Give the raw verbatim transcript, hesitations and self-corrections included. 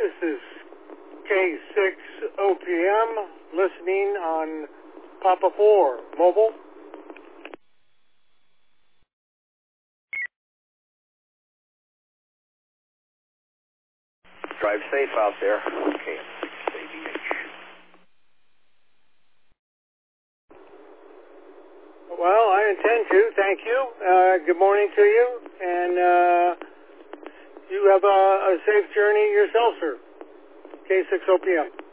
This is K six O P M, listening on Papa four Mobile. Drive safe out there. K six A D H. Well, I intend to. Thank you. Uh, good morning to you, and uh, you have a, a safe journey yourself, sir. K six O P M.